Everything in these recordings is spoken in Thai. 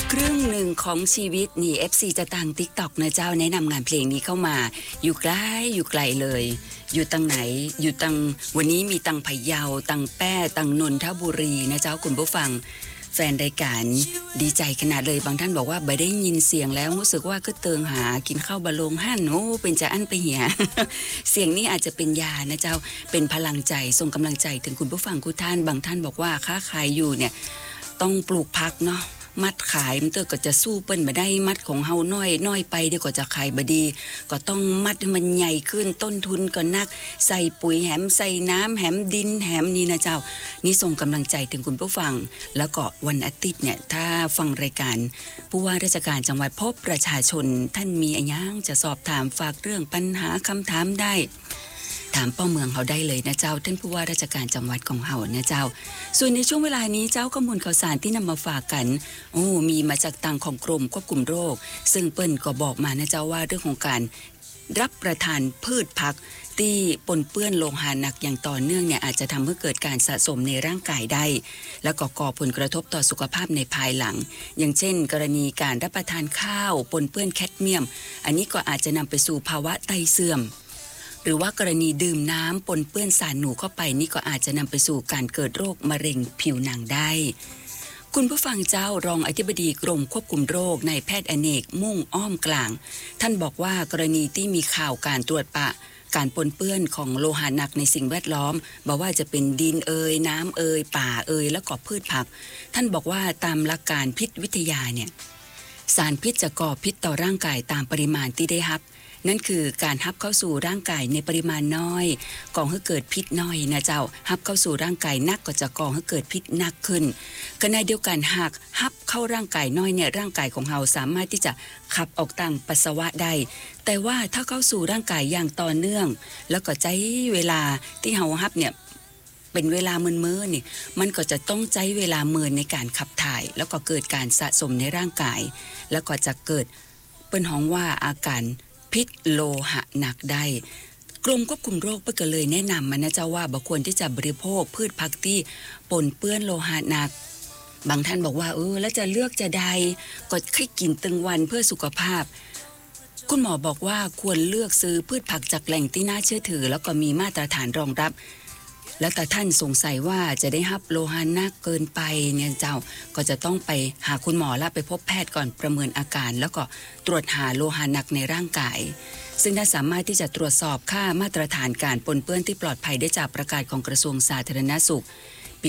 ครึ่งหนึ่งของชีวิตนี่ FC จะต่าง TikTok นะเจ้าแนะนำงานเพลงนี้เข้ามาอยู่ไกลอยู่ไกลเลยอยู่ตังไหนอยู่ตังวันนี้มีตังพะเยาตังแป้ตังนนทบุรีนะเจ้าคุณผู้ฟังแฟนรายการดีใจขนาดเลยบางท่านบอกว่าบ่ได้ยินเสียงแล้วรู้สึกว่าก็เติงหากินข้าวบะโลงหั่นโอ้เป็นจะอั้นไปเหีย เสียงนี้อาจจะเป็นยานะเจ้าเป็นพลังใจส่งกำลังใจถึงคุณผู้ฟังทุกท่านบางท่านบอกว่าค้าขายอยู่เนี่ยต้องปลูกผักเนาะมัดขายมันเตอก็จะสู้เปิ้นบ่ได้มัดของเฮาน้อยไปเดี๋ยวก็จะขายบ่ดีก็ต้องมัดให้มันใหญ่ขึ้นต้นทุนก็นักใส่ปุ๋ยแหมใส่น้ำแหมดินแหมนี่นะเจ้านี่ส่งกำลังใจถึงคุณผู้ฟังแล้วก็วันอาทิตย์เนี่ยถ้าฟังรายการผู้ว่าราชการจังหวัดพบประชาชนท่านมีอะไรยังจะสอบถามฝากเรื่องปัญหาคำถามได้ถามป้อเมืองเขาได้เลยนะเจ้าท่านผู้ว่าราชการจังหวัดของเฮานะเจ้าส่วนในช่วงเวลานี้เจ้าข้อมูลข่าวสารที่นำมาฝากกันมีมาจากต่างของกรมควบคุมโรคซึ่งเปิ้นก็บอกมานะเจ้าว่าเรื่องของการรับประทานพืชผักที่ปนเปื้อนโลหะหนักอย่างต่อเนื่องเนี่ยอาจจะทำให้เกิดการสะสมในร่างกายได้แล้วก็ก่อผลกระทบต่อสุขภาพในภายหลังอย่างเช่นกรณีการรับประทานข้าวปนเปื้อนแคดเมียมอันนี้ก็อาจจะนำไปสู่ภาวะไตเสื่อมหรือว่ากรณีดื่มน้ำปนเปื้อนสารหนูเข้าไปนี่ก็อาจจะนำไปสู่การเกิดโรคมะเร็งผิวหนังได้คุณผู้ฟังเจ้ารองอธิบดีกรมควบคุมโรคนายแพทย์อเนกมุ่งอ้อมกลางท่านบอกว่ากรณีที่มีข่าวการตรวจปะการปนเปื้อนของโลหะหนักในสิ่งแวดล้อมบอกว่าจะเป็นดินน้ำป่าแล้วก็พืชผักท่านบอกว่าตามหลักการพิษวิทยาเนี่ยสารพิษจะก่อพิษต่อร่างกายตามปริมาณที่ได้รับนั่นคือการฮับเข้าสู่ร่างกายในปริมาณน้อยก่อให้เกิดพิษน้อยนะเจ้าฮับเข้าสู่ร่างกายนักก็จะก่อให้เกิดพิษหนักขึ้นขณะเดียวกันหากฮับเข้าร่างกายน้อยเนี่ยร่างกายของเราสามารถที่จะขับออกทางปัสสาวะได้แต่ว่าถ้าเข้าสู่ร่างกายอย่างต่อเนื่องแล้วก็ใช้เวลาที่เราฮับเนี่ยเป็นเวลาเมื่อนี่มันก็จะต้องใช้เวลาเมื่อในการขับถ่ายแล้วก็เกิดการสะสมในร่างกายแล้วก็จะเกิดเป็นห้องว่าอาการพิษโลหะหนักได้กรมควบคุมโรคก็เลยแนะนำมานะเจ้าว่าบ่ควรที่จะบริโภคพืชผักที่ปนเปื้อนโลหะหนักบางท่านบอกว่าแล้วจะเลือกจะใดก็ให้กินตึงวันเพื่อสุขภาพคุณหมอบอกว่าควรเลือกซื้อพืชผักจากแหล่งที่น่าเชื่อถือแล้วก็มีมาตรฐานรองรับแล้วแต่ท่านสงสัยว่าจะได้รับโลหะหนักเกินไปเนี่ยเจ้าก็จะต้องไปหาคุณหมอและไปพบแพทย์ก่อนประเมินอาการแล้วก็ตรวจหาโลหะหนักในร่างกายซึ่งถ้าสามารถที่จะตรวจสอบค่ามาตรฐานการปนเปื้อนที่ปลอดภัยได้จากประกาศของกระทรวงสาธารณสุขปี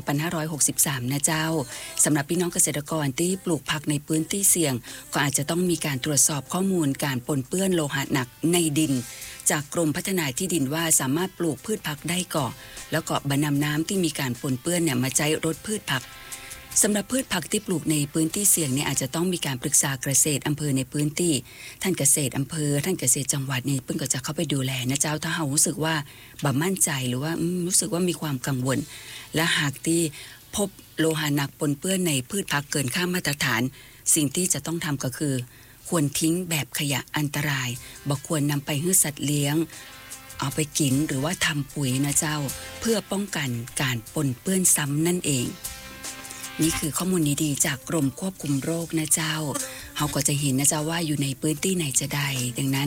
2563 นะเจ้าสำหรับพี่น้องเกษตรกรที่ปลูกผักในพื้นที่เสี่ยงก็อาจจะต้องมีการตรวจสอบข้อมูลการปนเปื้อนโลหะหนักในดินจากกรมพัฒนาที่ดินว่าสามารถปลูกพืชผักได้ก่อแล้วก็บรรนำน้ำที่มีการปนเปื้อนเนี่ยมาใช้รดพืชผักสำหรับพืชผักที่ปลูกในพื้นที่เสี่ยงเนี่ยอาจจะต้องมีการปรึกษาเกษตรอำเภอในพื้นที่ท่านเกษตรอำเภอท่านเกษตรจังหวัดเนี่ยเพิ่งก็จะเข้าไปดูแลนะเจ้าถ้าเรารู้สึกว่าบ่มั่นใจหรือว่ารู้สึกว่ามีความกังวลและหากที่พบโลหะหนักปนเปื้อนในพืชผักเกินค่ามาตรฐานสิ่งที่จะต้องทำก็คือควรทิ้งแบบขยะอันตรายบ่ควรนำไปให้สัตว์เลี้ยงเอาไปกินหรือว่าทำปุ๋ยนะเจ้าเพื่อป้องกันการปนเปื้อนซ้ำนั่นเองนี่คือข้อมูลดีๆจากกรมควบคุมโรคนะเจ้าเขาก็จะเห็นนะเจ้าว่าอยู่ในพื้นที่ไหนจะใดดังนั้น